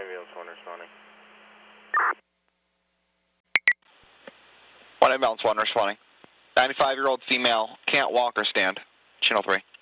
ambulance 1 responding. 1 ambulance 1 responding. 95-year-old female, can't walk or stand. Channel 3.